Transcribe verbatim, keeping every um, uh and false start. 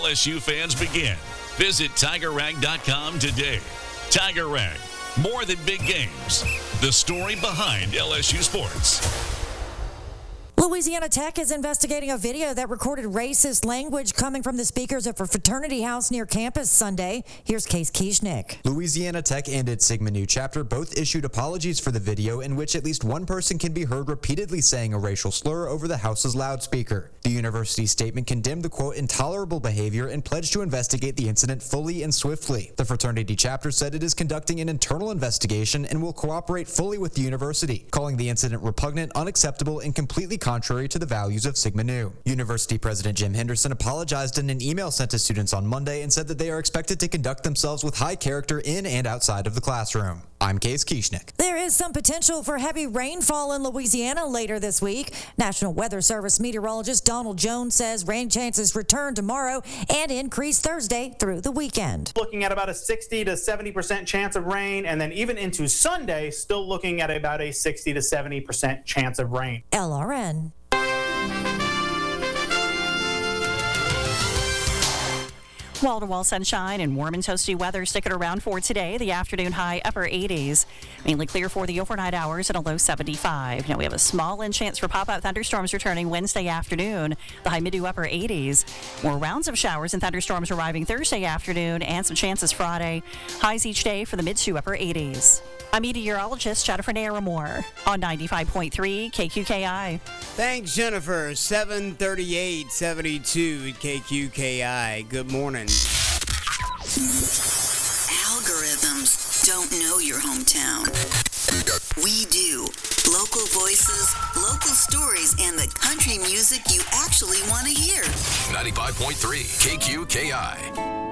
L S U fans begin. Visit Tiger Rag dot com today. Tiger Rag, more than big games. The story behind L S U sports. Louisiana Tech is investigating a video that recorded racist language coming from the speakers of a fraternity house near campus Sunday. Here's Case Kieschnick. Louisiana Tech and its Sigma Nu chapter both issued apologies for the video in which at least one person can be heard repeatedly saying a racial slur over the house's loudspeaker. The university's statement condemned the, quote, intolerable behavior and pledged to investigate the incident fully and swiftly. The fraternity chapter said it is conducting an internal investigation and will cooperate fully with the university, calling the incident repugnant, unacceptable, and completely contrary to the values of Sigma Nu. University President Jim Henderson apologized in an email sent to students on Monday and said that they are expected to conduct themselves with high character in and outside of the classroom. I'm Case Kieschnick. There is some potential for heavy rainfall in Louisiana later this week. National Weather Service meteorologist Donald Jones says rain chances return tomorrow and increase Thursday through the weekend. Looking at about a sixty to seventy percent chance of rain, and then even into Sunday, still looking at about a sixty to seventy percent chance of rain. L R N. Wall-to-wall sunshine and warm and toasty weather sticking around for today. The afternoon high upper eighties. Mainly clear for the overnight hours and a low seventy-five. Now we have a small in chance for pop-out thunderstorms returning Wednesday afternoon. The high mid to upper eighties. More rounds of showers and thunderstorms arriving Thursday afternoon and some chances Friday. Highs each day for the mid to upper eighties. I'm meteorologist Jennifer Naramore on ninety-five point three K Q K I. Thanks, Jennifer. seven thirty-eight seventy-two at K Q K I. Good morning. Algorithms don't know your hometown. We do. Local voices, local stories, and the country music you actually want to hear. ninety-five point three K Q K I.